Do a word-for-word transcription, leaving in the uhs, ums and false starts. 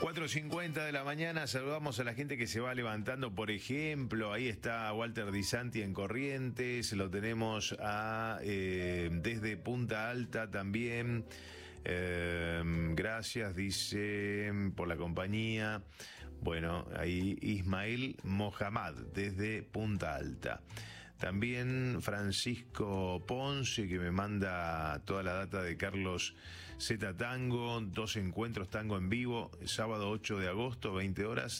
cuatro cincuenta de la mañana, saludamos a la gente que se va levantando, por ejemplo, ahí está Walter Di Santi en Corrientes, lo tenemos a eh, desde Punta Alta también. Eh, gracias, dice, por la compañía. Bueno, ahí Ismael Mohammad desde Punta Alta. También Francisco Ponce, que me manda toda la data de Carlos Z Tango, dos encuentros tango en vivo, sábado ocho de agosto, veinte horas,